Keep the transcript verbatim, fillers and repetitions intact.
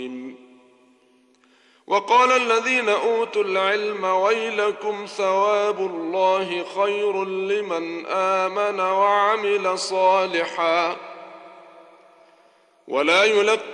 وقال الذين أوتوا العلم ويلكم ثواب الله خير لمن آمن وعمل صالحا ولا يلقى